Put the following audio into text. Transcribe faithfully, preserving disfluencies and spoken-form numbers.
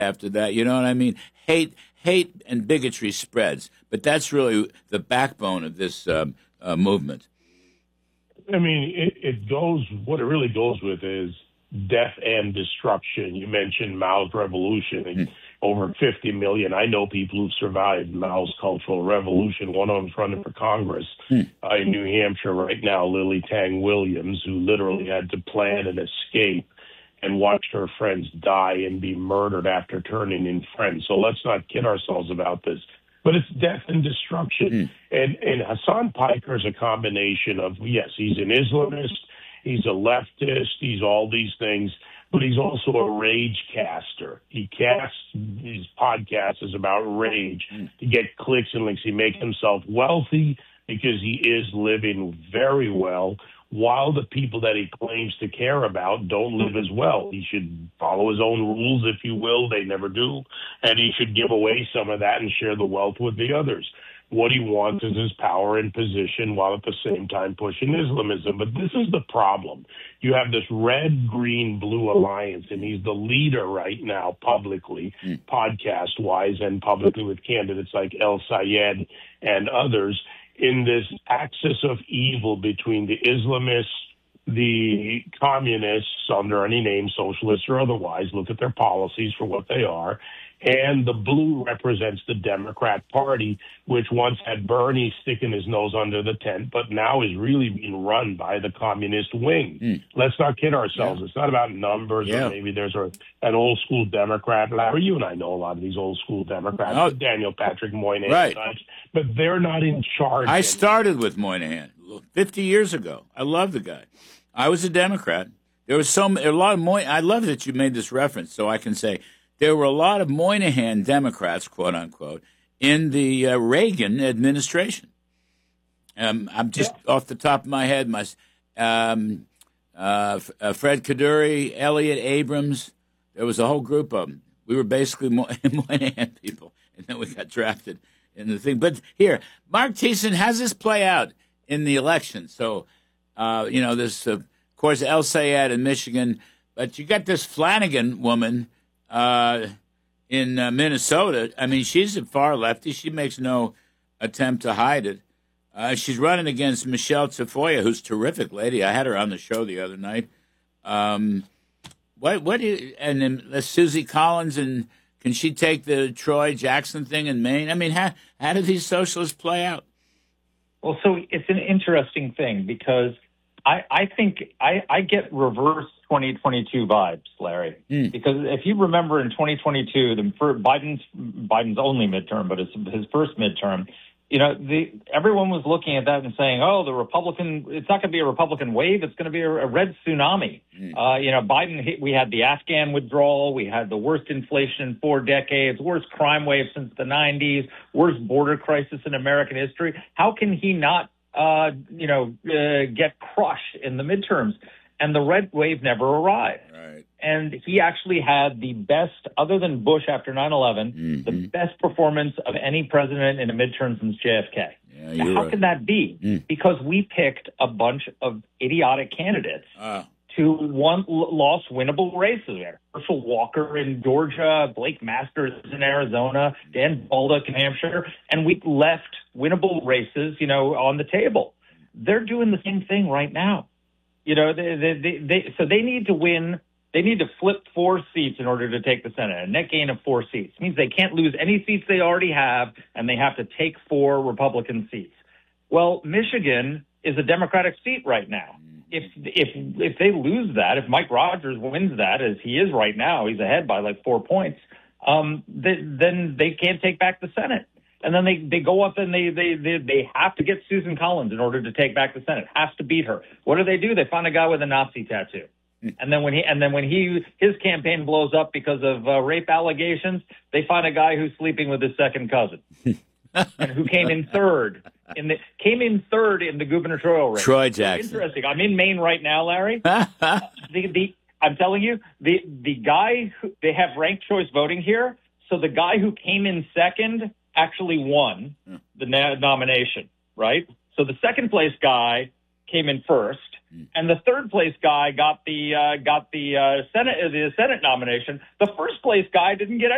after that. You know what I mean? Hate, hate, and bigotry spreads. But that's really the backbone of this um, uh, movement. I mean, it, it goes. What it really goes with is death and destruction. You mentioned Mao's revolution. And mm. Over fifty million. I know people who've survived Mao's Cultural Revolution. One of them's running for Congress mm. uh, in New Hampshire right now, Lily Tang Williams, who literally had to plan an escape and watched her friends die and be murdered after turning in friends. So let's not kid ourselves about this. But it's death and destruction. Mm. And, and Hassan Piker is a combination of, yes, he's an Islamist, he's a leftist, he's all these things, but he's also a rage caster. He casts his podcast is about rage mm. to get clicks and links. He makes himself wealthy because he is living very well, while the people that he claims to care about don't live as well. He should follow his own rules, if you will. They never do. And he should give away some of that and share the wealth with the others. What he wants is his power and position while at the same time pushing Islamism. But this is the problem. You have this red, green, blue alliance, and he's the leader right now publicly, mm. podcast-wise, and publicly with candidates like El Sayed and others, in this axis of evil between the Islamists, the communists, under any name, socialists or otherwise, look at their policies for what they are, and the blue represents the Democrat Party, which once had Bernie sticking his nose under the tent, but now is really being run by the communist wing. Mm. Let's not kid ourselves. Yeah. It's not about numbers, yeah. or maybe there's a, an old-school Democrat. Larry, you and I know a lot of these old-school Democrats, oh. Daniel Patrick Moynihan, right. but they're not in charge. I started with Moynihan fifty years ago. I love the guy. I was a Democrat. There was so a lot of Moy. I love that you made this reference, so I can say there were a lot of Moynihan Democrats, quote unquote, in the uh, Reagan administration. Um, I'm just yeah. off the top of my head, my um, uh, uh, Fred Kaduri, Elliot Abrams. There was a whole group of them. We were basically Mo- Moynihan people, and then we got drafted in the thing. But here, Mark Thiessen, has this play out in the election? So, uh, you know, there's, uh, of course, El Sayed in Michigan, but you got this Flanagan woman uh, in uh, Minnesota. I mean, she's a far lefty. She makes no attempt to hide it. Uh, she's running against Michelle Tafoya, who's a terrific lady. I had her on the show the other night. Um, what, what do you, and then uh, Susie Collins, and can she take the Troy Jackson thing in Maine? I mean, how, how do these socialists play out? Well, so it's an interesting thing because I, I think I, I get reverse twenty twenty-two vibes, Larry. Mm. Because if you remember in twenty twenty-two, the for Biden's Biden's only midterm, but it's his first midterm, you know, the everyone was looking at that and saying, "Oh, the Republican, it's not going to be a Republican wave; it's going to be a, a red tsunami." Mm. Uh, you know, Biden. We had the Afghan withdrawal, we had the worst inflation in four decades, worst crime wave since the nineties, worst border crisis in American history. How can he not, uh, you know, uh, get crushed in the midterms? And the red wave never arrived. Right. And he actually had the best, other than Bush after nine eleven, mm-hmm. the best performance of any president in a midterm since J F K. Yeah, now, how right. can that be? Mm. Because we picked a bunch of idiotic candidates uh. to one lost winnable races there. Herschel Walker in Georgia, Blake Masters in Arizona, Dan Baldock in Hampshire, and we left winnable races, you know, on the table. They're doing the same thing right now. You know, they, they, they, they, so they need to win. They need to flip four seats in order to take the Senate, a net gain of four seats. It means they can't lose any seats they already have, and they have to take four Republican seats. Well, Michigan is a Democratic seat right now. If if if they lose that, if Mike Rogers wins that, as he is right now, he's ahead by like four points, um, they, then they can't take back the Senate. And then they, they go up and they, they, they, they have to get Susan Collins in order to take back the Senate, has to beat her. What do they do? They find a guy with a Nazi tattoo. And then when he, and then when he, his campaign blows up because of uh, rape allegations, they find a guy who's sleeping with his second cousin and who came in third in the, came in third in the gubernatorial race. Troy Jackson. Interesting. I'm in Maine right now, Larry. uh, the, the, I'm telling you, the, the guy who, they have ranked choice voting here. So the guy who came in second actually won the na- nomination, right? So the second place guy came in first, and the third place guy got the uh, got the uh, Senate the Senate nomination. The first place guy didn't get